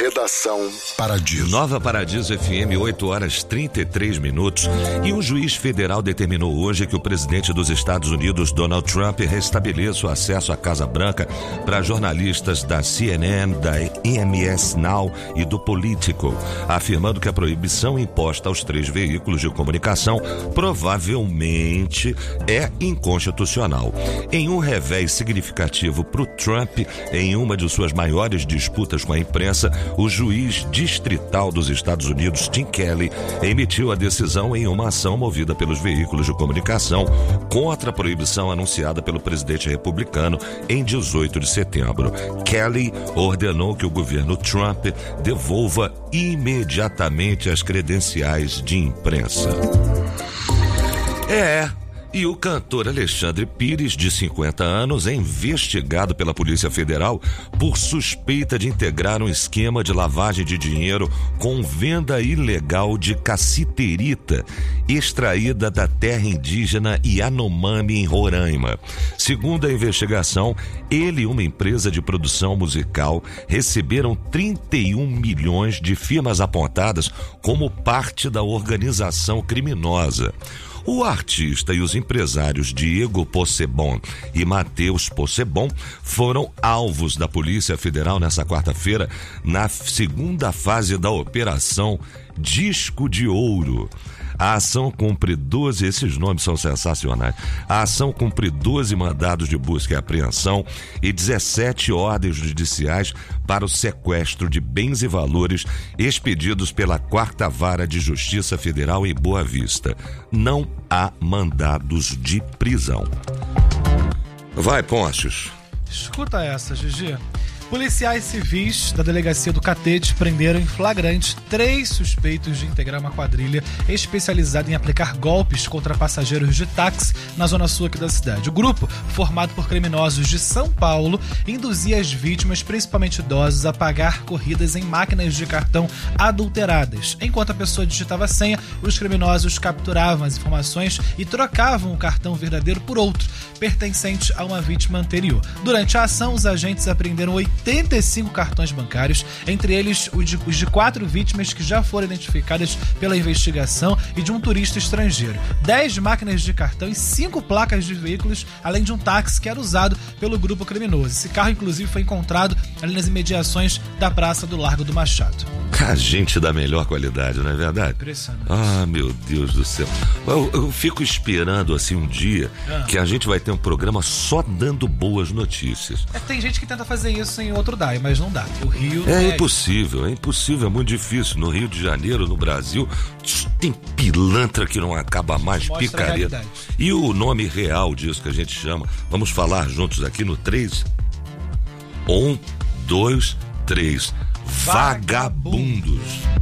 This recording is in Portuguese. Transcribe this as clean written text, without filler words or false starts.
Redação Paradiso. Nova Paradiso FM, 8h33. E um juiz federal determinou hoje que o presidente dos Estados Unidos, Donald Trump, restabeleça o acesso à Casa Branca para jornalistas da CNN, da EMS Now e do Politico, afirmando que a proibição imposta aos 3 veículos de comunicação provavelmente é inconstitucional. Em um revés significativo para o Trump, em uma de suas maiores disputas com a imprensa, o juiz distrital dos Estados Unidos, Tim Kelly, emitiu a decisão em uma ação movida pelos veículos de comunicação contra a proibição anunciada pelo presidente republicano em 18 de setembro. Kelly ordenou que o governo Trump devolva imediatamente as credenciais de imprensa. E o cantor Alexandre Pires, de 50 anos, é investigado pela Polícia Federal por suspeita de integrar um esquema de lavagem de dinheiro com venda ilegal de cassiterita, extraída da terra indígena Yanomami, em Roraima. Segundo a investigação, ele e uma empresa de produção musical receberam 31 milhões de firmas apontadas como parte da organização criminosa. O artista e os empresários Diego Possebon e Matheus Possebon foram alvos da Polícia Federal nessa quarta-feira, na segunda fase da Operação Disco de Ouro. A ação cumpre 12, esses nomes são sensacionais. A ação cumpre 12 mandados de busca e apreensão e 17 ordens judiciais para o sequestro de bens e valores expedidos pela 4ª Vara de Justiça Federal em Boa Vista. Não há mandados de prisão. Vai, Pontius. Escuta essa, Gigi. Policiais civis da delegacia do Catete prenderam em flagrante 3 suspeitos de integrar uma quadrilha especializada em aplicar golpes contra passageiros de táxi na zona sul aqui da cidade. O grupo, formado por criminosos de São Paulo, induzia as vítimas, principalmente idosos, a pagar corridas em máquinas de cartão adulteradas. Enquanto a pessoa digitava a senha, os criminosos capturavam as informações e trocavam o cartão verdadeiro por outro, pertencente a uma vítima anterior. Durante a ação, os agentes apreenderam 85 cartões bancários, entre eles os de 4 vítimas que já foram identificadas pela investigação e de um turista estrangeiro, 10 máquinas de cartão e 5 placas de veículos, além de um táxi que era usado pelo grupo criminoso. Esse carro, inclusive, foi encontrado ali nas imediações da Praça do Largo do Machado. A gente da melhor qualidade, não é verdade? Impressionante. Ah, meu Deus do céu. Eu fico esperando assim um dia que a gente vai ter um programa só dando boas notícias. Tem gente que tenta fazer isso em outro DAI, mas não dá. O Rio é impossível, é muito difícil. No Rio de Janeiro, no Brasil, tem pilantra que não acaba mais, picareta. E o nome real disso que a gente chama, vamos falar juntos aqui no 3? 1, 2, 3. Vagabundos.